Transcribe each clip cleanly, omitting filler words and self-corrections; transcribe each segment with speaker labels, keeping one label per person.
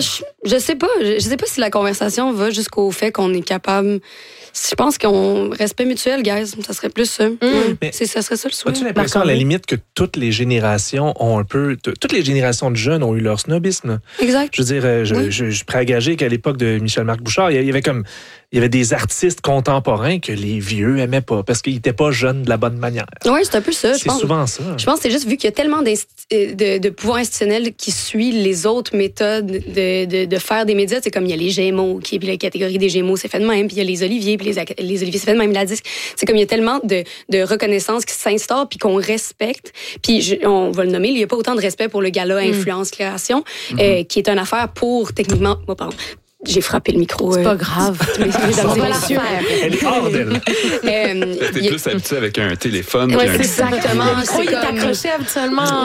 Speaker 1: je sais pas. Je sais pas si la conversation va jusqu'au fait qu'on est capable. Je pense qu'on respect mutuel, guys. Ça serait plus ça. Ça serait ça le souhait.
Speaker 2: As-tu l'impression, à la limite, que toutes les générations ont un peu... Toutes les générations de jeunes ont eu leur snobisme?
Speaker 1: Exact.
Speaker 2: Je veux dire, je suis prêt à gager qu'à l'époque de Michel-Marc Bouchard, il y avait des artistes contemporains que les vieux aimaient pas parce qu'ils étaient pas jeunes de la bonne manière.
Speaker 1: Oui, c'est un peu ça.
Speaker 2: C'est souvent ça.
Speaker 1: Je pense que c'est juste vu qu'il y a tellement de pouvoir institutionnel qui suit les autres méthodes de faire des médias. C'est comme il y a les Gémeaux, puis la catégorie des Gémeaux, c'est fait de même, puis il y a les Oliviers, puis les Oliviers, c'est fait de même, la disque. C'est comme il y a tellement de reconnaissance qui s'instaure, puis qu'on respecte. Puis on va le nommer, il n'y a pas autant de respect pour le gala Influence Création, qui est une affaire pour, techniquement... Oh, pardon. J'ai frappé le micro.
Speaker 3: C'est pas grave.
Speaker 1: Mesdames et messieurs.
Speaker 2: Elle est hors d'elle.
Speaker 4: T'es plus habitué avec un téléphone.
Speaker 1: Oui, exactement.
Speaker 3: Il est accroché habituellement.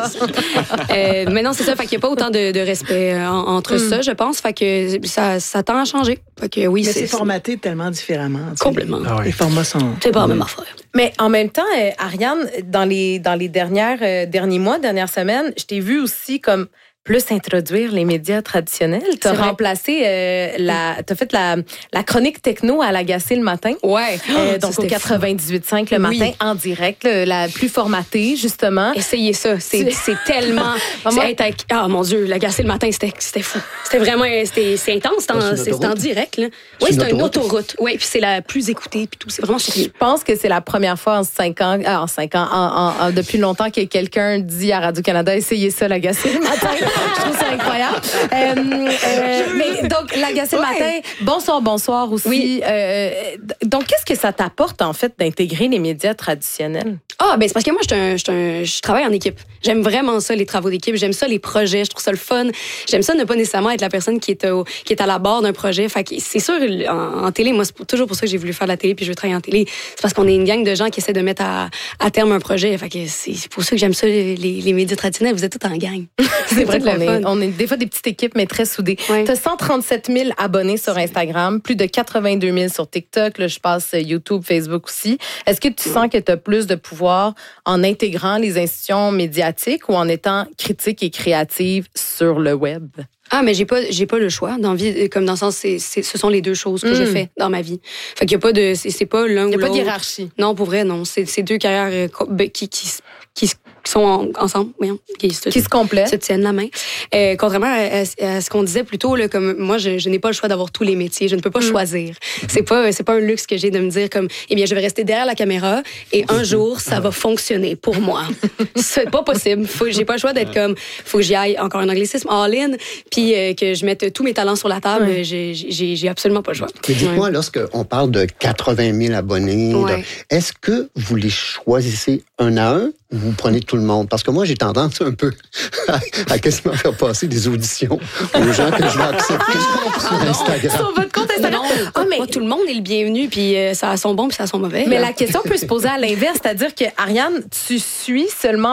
Speaker 1: Mais non, c'est ça. Fait qu'il n'y a pas autant de respect entre ça, je pense. Fait que ça tend à changer. Fait que oui,
Speaker 5: mais c'est formaté tellement différemment.
Speaker 1: Complètement.
Speaker 5: Les formats sont...
Speaker 1: C'est pas la même affaire.
Speaker 3: Mais en même temps, Ariane, dans les derniers mois, dernières semaines, je t'ai vu aussi comme plus introduire les médias traditionnels. T'as remplacé t'as fait la chronique techno à l'Agacé le matin.
Speaker 1: Ouais.
Speaker 3: Donc au 98.5 le matin en direct, la plus formatée justement.
Speaker 1: Essayez ça, c'est tellement oh mon Dieu, l'Agacé le matin c'était fou. C'était vraiment c'est intense, c'est en direct là. Oui, c'est une autoroute. Oui, puis c'est la plus écoutée puis tout, c'est vraiment super.
Speaker 3: Je pense que c'est la première fois en 5 ans depuis longtemps que quelqu'un dit à Radio-Canada essayez ça l'Agacé le matin. Je trouve ça incroyable. Mais donc, l'Agacé le matin, bonsoir aussi. Oui. Donc, qu'est-ce que ça t'apporte, en fait, d'intégrer les médias traditionnels?
Speaker 1: Ben c'est parce que moi, je travaille en équipe. J'aime vraiment ça, les travaux d'équipe. J'aime ça, les projets. Je trouve ça le fun. J'aime ça ne pas nécessairement être la personne qui est à la barre d'un projet. Fait que c'est sûr, en télé, moi, c'est toujours pour ça que j'ai voulu faire de la télé puis je veux travailler en télé. C'est parce qu'on est une gang de gens qui essaient de mettre à terme un projet. Fait que c'est pour ça que j'aime ça, les médias traditionnels. Vous êtes tous en gang.
Speaker 3: C'est vrai qu'on est des fois des petites équipes, mais très soudées. Ouais. Tu as 137 000 abonnés sur Instagram, plus de 82 000 sur TikTok. Là, je passe YouTube, Facebook aussi. Est-ce que tu sens que tu as plus de pouvoir en intégrant les institutions médiatiques ou en étant critique et créative sur le web?
Speaker 1: Mais j'ai pas le choix dans vie, comme dans le sens ce sont les deux choses que je fais dans ma vie. Fait qu'il y a pas de c'est pas l'un ou l'autre.
Speaker 3: Il y a pas de hiérarchie.
Speaker 1: Non, pour vrai non, c'est deux carrières qui sont ensemble, qui
Speaker 3: se complètent,
Speaker 1: se tiennent la main. Contrairement à ce qu'on disait plus tôt là, comme moi je n'ai pas le choix d'avoir tous les métiers, je ne peux pas choisir. C'est pas un luxe que j'ai de me dire comme je vais rester derrière la caméra et un jour ça va fonctionner pour moi. C'est pas possible, j'ai pas le choix d'être comme faut que j'y aille encore un anglicisme all in puis que je mette tous mes talents sur la table, j'ai absolument pas le choix.
Speaker 6: Mais dites-moi, lorsqu'on parle de 80 000 abonnés, est-ce que vous les choisissez un à un ou vous prenez tout le monde? Parce que moi, j'ai tendance un peu à quasiment faire passer des auditions aux gens que je vais accepter sur Instagram.
Speaker 3: Sur votre compte Instagram?
Speaker 1: Mais tout le monde est le bienvenu, puis ça a son bon, puis ça a son mauvais.
Speaker 3: Mais la question peut se poser à l'inverse, c'est-à-dire que, Ariane, tu suis seulement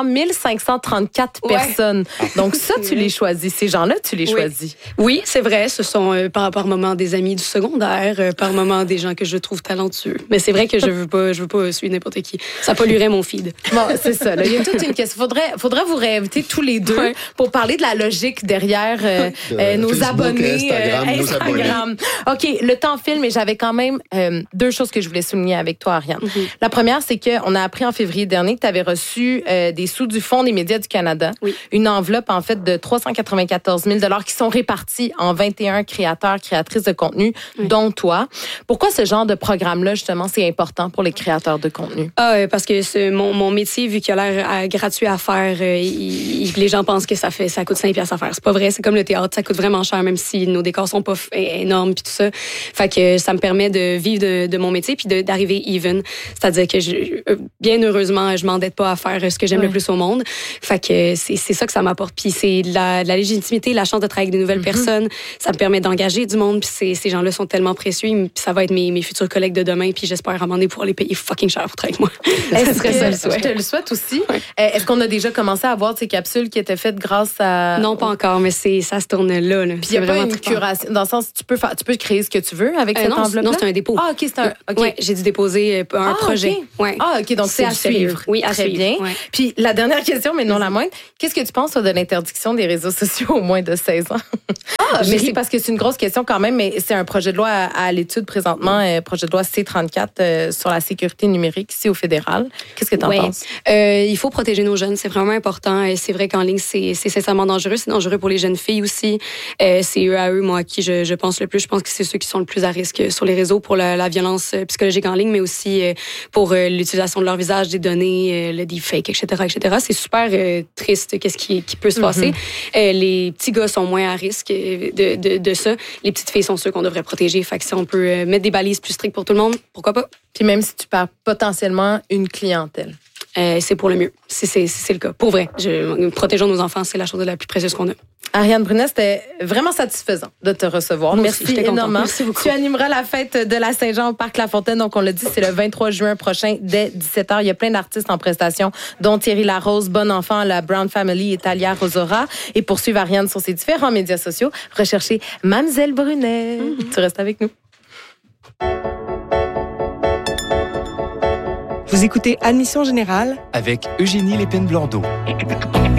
Speaker 3: 1534 personnes. Donc ça, tu les choisis. Ces gens-là, tu les choisis.
Speaker 1: Oui, c'est vrai. Ce sont par moments des amis du secondaire, par moments des gens que je trouve talentueux. Mais c'est vrai que je veux pas suivre n'importe qui. Ça polluerait mon feed.
Speaker 3: Bon, c'est ça. Là. Il y a toute une question. Faudrait vous réinviter tous les deux pour parler de la logique derrière nos
Speaker 6: Facebook,
Speaker 3: abonnés.
Speaker 6: Instagram.
Speaker 3: OK, le temps file, mais j'avais quand même deux choses que je voulais souligner avec toi, Ariane. La première, c'est qu'on a appris en février dernier que tu avais reçu des sous du Fonds des médias du Canada. Oui. Une enveloppe, en fait, de 394 000 qui sont répartis en 21 créateurs, créatrices de contenu, dont toi. Pourquoi ce genre de programme-là, justement, c'est important pour les créateurs de contenu?
Speaker 1: Parce que mon métier, vu qu'il a l'air gratuit à faire, les gens pensent que ça coûte 5$ à faire. C'est pas vrai, c'est comme le théâtre, ça coûte vraiment cher, même si nos décors sont pas énormes puis tout ça. Fait que ça me permet de vivre de mon métier puis d'arriver even. C'est-à-dire que bien heureusement, je m'endette pas à faire ce que j'aime le plus au monde. Fait que c'est ça que ça m'apporte. Puis c'est la légitimité, la chance de travailler avec de nouvelles personnes. Ça me permet d'engager du monde. Puis ces gens-là sont tellement précieux. Puis ça va être mes futurs collègues de demain. Puis j'espère à un moment donné pouvoir les payer fucking cher pour travailler avec moi.
Speaker 3: Ça serait ça le souhait. Je te le souhaite aussi. Ouais. Est-ce qu'on a déjà commencé à voir ces capsules qui étaient faites grâce à...
Speaker 1: Non, pas encore, mais ça se tourne là.
Speaker 3: Puis il y a pas une curation. Dans le sens, tu peux créer ce que tu veux avec cette enveloppe-là?
Speaker 1: Non, c'est un dépôt.
Speaker 3: Ah, OK, c'est un... Okay.
Speaker 1: Ouais, j'ai dû déposer un projet.
Speaker 3: Okay. Ouais. Ah, OK, donc c'est à suivre.
Speaker 1: Oui, à
Speaker 3: Très
Speaker 1: suivre.
Speaker 3: bien. Ouais. Puis la dernière question, mais non la moindre, qu'est-ce que tu penses de l'interdiction des réseaux sociaux au moins de 16 ans? Mais c'est parce que c'est une grosse question quand même, mais c'est un projet de loi à l'étude présentement, projet de loi C-34 sur la sécurité numérique ici au fédéral. Qu'est-ce que tu en penses?
Speaker 1: Il faut protéger nos jeunes, c'est vraiment important. C'est vrai qu'en ligne, c'est sincèrement dangereux. C'est dangereux pour les jeunes filles aussi. C'est eux à eux, moi, à qui je pense le plus. Je pense que c'est ceux qui sont le plus à risque sur les réseaux pour la violence psychologique en ligne, mais aussi pour l'utilisation de leur visage, des données, le deepfake, etc. C'est super triste qu'est-ce qui peut se passer. Les petits gars sont moins à risque de ça. Les petites filles sont ceux qu'on devrait protéger. Fait que si on peut mettre des balises plus strictes pour tout le monde, pourquoi pas?
Speaker 3: Puis même si tu perds potentiellement une clientèle.
Speaker 1: C'est pour le mieux. C'est le cas. Pour vrai. Protégeons nos enfants, c'est la chose la plus précieuse qu'on a.
Speaker 3: Ariane Brunet, c'était vraiment satisfaisant de te recevoir. Merci énormément.
Speaker 1: Merci beaucoup.
Speaker 3: Tu animeras la fête de la Saint-Jean au Parc La Fontaine. Donc, on l'a dit, c'est le 23 juin prochain dès 17h. Il y a plein d'artistes en prestation, dont Thierry Larose, Bon Enfant, la Brown Family et Talia Rosora. Et pour suivre Ariane sur ses différents médias sociaux, recherchez Mamzelle Brunet. Tu restes avec nous.
Speaker 7: Vous écoutez Admission Générale
Speaker 8: avec Eugénie Lépine-Blondeau.